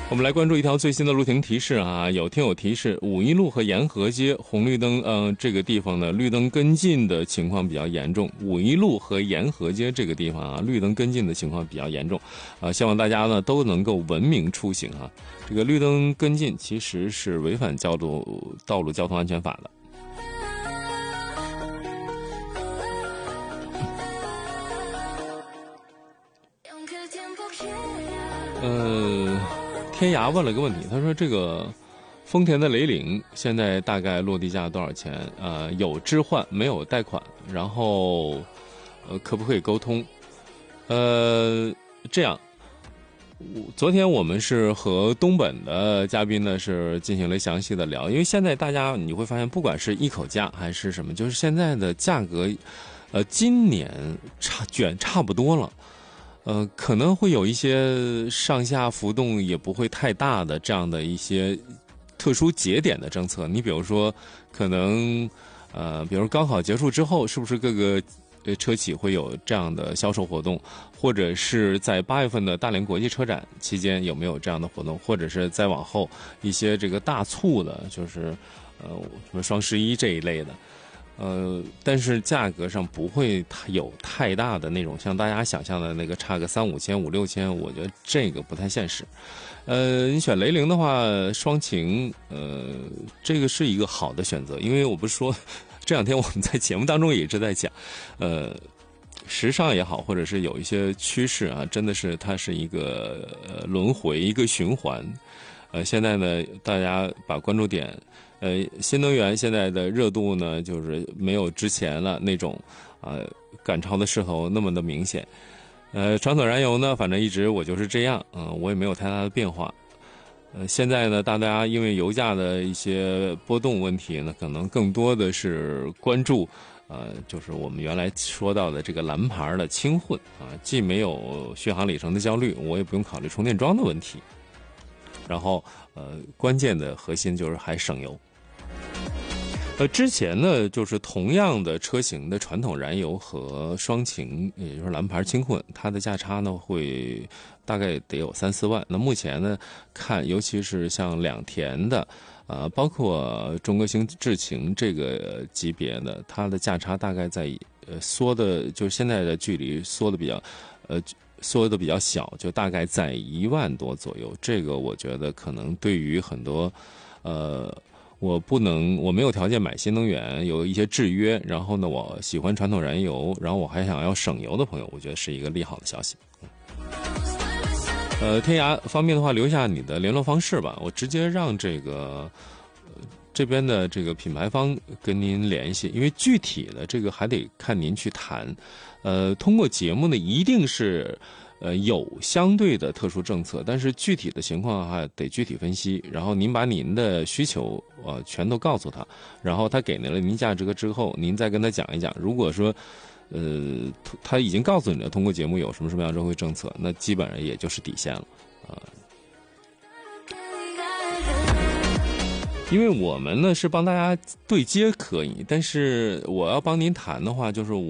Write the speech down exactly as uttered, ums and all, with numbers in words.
我们来关注一条最新的路情提示啊，有听友提示，五一路和沿河街红绿灯，呃，这个地方呢绿灯跟进的情况比较严重。五一路和沿河街这个地方啊，绿灯跟进的情况比较严重，啊，希望大家呢都能够文明出行啊。这个绿灯跟进其实是违反交路道路交通安全法的。呃。天涯问了个问题，他说这个丰田的雷凌现在大概落地价多少钱？呃，有置换没有贷款，然后呃可不可以沟通？呃，这样，昨天我们是和东本的嘉宾呢是进行了详细的聊，因为现在大家你会发现，不管是一口价还是什么，就是现在的价格，呃，今年差卷差不多了。呃，可能会有一些上下浮动也不会太大的这样的一些特殊节点的政策。你比如说，可能呃，比如高考结束之后，是不是各个呃车企会有这样的销售活动？或者是在八月份的大连国际车展期间有没有这样的活动？或者是再往后一些这个大促的，就是呃什么双十一这一类的。呃，但是价格上不会有太大的那种像大家想象的那个差个三五千、五六千，我觉得这个不太现实。呃，你选雷凌的话，双擎，呃，这个是一个好的选择，因为我不是说这两天我们在节目当中也一直在讲，呃，时尚也好，或者是有一些趋势啊，真的是它是一个呃轮回，一个循环。呃，现在呢，大家把关注点。呃，新能源现在的热度呢，就是没有之前了那种啊、呃、赶超的势头那么的明显。呃，传统燃油呢，反正一直我就是这样，嗯、呃，我也没有太大的变化。呃，现在呢，大家因为油价的一些波动问题呢，可能更多的是关注，呃，就是我们原来说到的这个蓝牌的轻混啊，既没有续航里程的焦虑，我也不用考虑充电桩的问题。然后，呃，关键的核心就是还省油。呃，之前呢，就是同样的车型的传统燃油和双擎，也就是蓝牌轻混，它的价差呢会大概得有三四万。那目前呢，看尤其是像两田的，呃，包括中国星智擎这个级别的，它的价差大概在呃缩的，就现在的距离缩的比较，呃。缩的比较小，就大概在一万多左右。这个我觉得可能对于很多，呃，我不能，我没有条件买新能源，有一些制约。然后呢，我喜欢传统燃油，然后我还想要省油的朋友，我觉得是一个利好的消息。呃，天涯方面的话，留下你的联络方式吧，我直接让这个。这边的这个品牌方跟您联系，因为具体的这个还得看您去谈。呃，通过节目呢，一定是呃有相对的特殊政策，但是具体的情况还得具体分析。然后您把您的需求呃全都告诉他，然后他给您了您价值之后，您再跟他讲一讲。如果说呃他已经告诉你了，通过节目有什么什么样的优惠政策，那基本上也就是底线了啊。呃因为我们呢是帮大家对接可以，但是我要帮您谈的话，就是